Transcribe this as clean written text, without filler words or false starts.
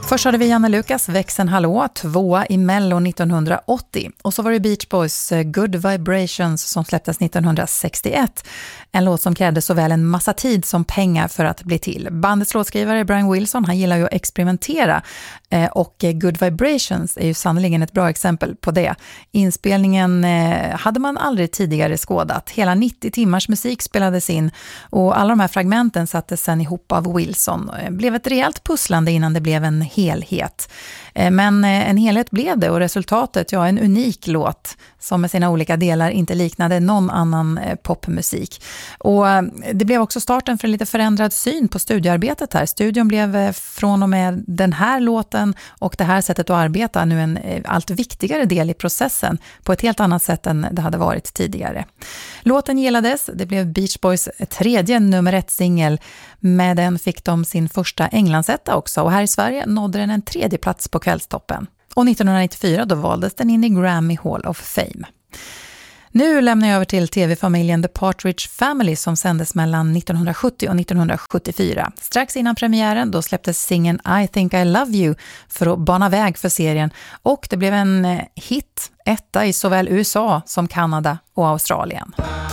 Först hade vi Janne Lukas, Växeln Hallå, 2 i Mello 1980. Och så var det Beach Boys Good Vibrations som släpptes 1961. En låt som krävde såväl en massa tid som pengar för att bli till. Bandets låtskrivare Brian Wilson, han gillar ju att experimentera. Och Good Vibrations är ju sannoliken ett bra exempel på det. Inspelningen hade man aldrig tidigare skådat. Hela 90 timmars musik spelades in och alla de här fragmenten sattes sen ihop av Wilson. Det blev ett rejält pusslande innan det blev en helhet. Men en helhet blev det och resultatet, ja, en unik låt som med sina olika delar inte liknade någon annan popmusik. Och det blev också starten för en lite förändrad syn på studioarbetet här. Studion blev från och med den här låten och det här sättet att arbeta nu en allt viktigare del i processen på ett helt annat sätt än det hade varit tidigare. Låten gillades, det blev Beach Boys tredje nummer 1-singel. Med den fick de sin första Englandsetta också och här i Sverige nådde den en 3:e plats på kvällstoppen. Och 1994 då valdes den in i Grammy Hall of Fame. Nu lämnar jag över till tv-familjen The Partridge Family som sändes mellan 1970 och 1974. Strax innan premiären då släpptes singeln I Think I Love You för att bana väg för serien och det blev en hit, etta i såväl USA som Kanada och Australien.